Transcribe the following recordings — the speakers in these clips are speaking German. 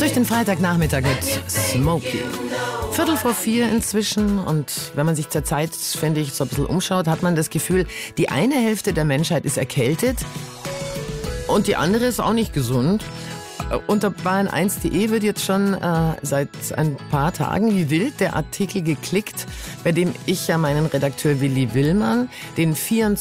Durch den Freitagnachmittag mit Smokey. 3:45 inzwischen, und wenn man sich zur Zeit, finde ich, so ein bisschen umschaut, hat man das Gefühl, die eine Hälfte der Menschheit ist erkältet und die andere ist auch nicht gesund. Unter bayern1.de wird jetzt schon seit ein paar Tagen wie wild der Artikel geklickt, bei dem ich ja meinen Redakteur Willi Willmann den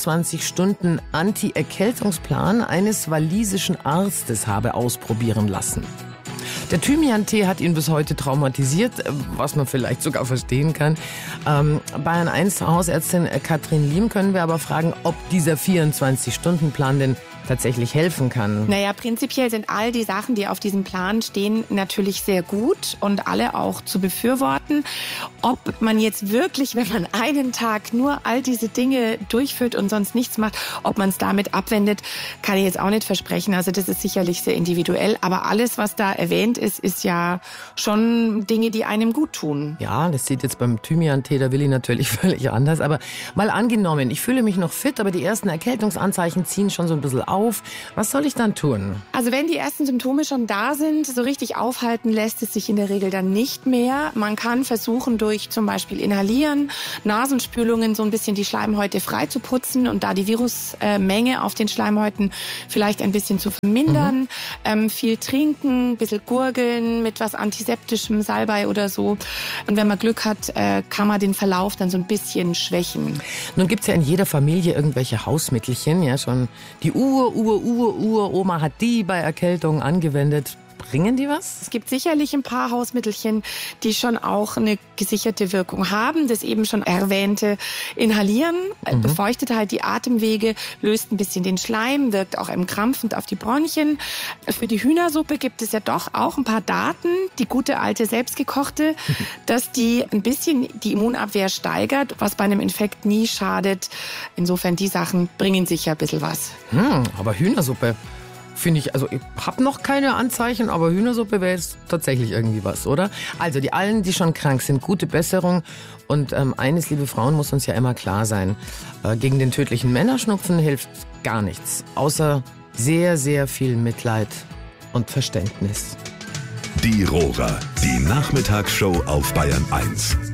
24-Stunden-Anti-Erkältungsplan eines walisischen Arztes habe ausprobieren lassen. Der Thymian-Tee hat ihn bis heute traumatisiert, was man vielleicht sogar verstehen kann. Bayern 1 Hausärztin Katrin Liem können wir aber fragen, ob dieser 24-Stunden-Plan denn tatsächlich helfen kann. Naja, prinzipiell sind all die Sachen, die auf diesem Plan stehen, natürlich sehr gut und alle auch zu befürworten. Ob man jetzt wirklich, wenn man einen Tag nur all diese Dinge durchführt und sonst nichts macht, ob man es damit abwendet, kann ich jetzt auch nicht versprechen. Also das ist sicherlich sehr individuell. Aber alles, was da erwähnt ist, ist ja schon Dinge, die einem gut tun. Ja, das sieht jetzt beim Thymian-Tee der Willi natürlich völlig anders. Aber mal angenommen, ich fühle mich noch fit, aber die ersten Erkältungsanzeichen ziehen schon so ein bisschen auf. Was soll ich dann tun? Also wenn die ersten Symptome schon da sind, so richtig aufhalten lässt es sich in der Regel dann nicht mehr. Man kann versuchen, durch zum Beispiel Inhalieren, Nasenspülungen so ein bisschen die Schleimhäute frei zu putzen und da die Virusmenge auf den Schleimhäuten vielleicht ein bisschen zu vermindern. Viel trinken, ein bisschen gurgeln mit was Antiseptischem, Salbei oder so. Und wenn man Glück hat, kann man den Verlauf dann so ein bisschen schwächen. Nun gibt's ja in jeder Familie irgendwelche Hausmittelchen, ja schon die Uroma hat die bei Erkältung angewendet. Bringen die was? Es gibt sicherlich ein paar Hausmittelchen, die schon auch eine gesicherte Wirkung haben. Das eben schon erwähnte Inhalieren befeuchtet halt die Atemwege, löst ein bisschen den Schleim, wirkt auch entkrampfend auf die Bronchien. Für die Hühnersuppe gibt es ja doch auch ein paar Daten, die gute alte selbstgekochte, dass die ein bisschen die Immunabwehr steigert, was bei einem Infekt nie schadet. Insofern, die Sachen bringen sicher ein bisschen was. Aber Hühnersuppe, finde ich, also ich habe noch keine Anzeichen, aber Hühnersuppe wäre jetzt tatsächlich irgendwie was, oder? Also die allen, die schon krank sind, gute Besserung. Und eines, liebe Frauen, muss uns ja immer klar sein, gegen den tödlichen Männerschnupfen hilft gar nichts, außer sehr, sehr viel Mitleid und Verständnis. Die Rohrer, die Nachmittagsshow auf Bayern 1.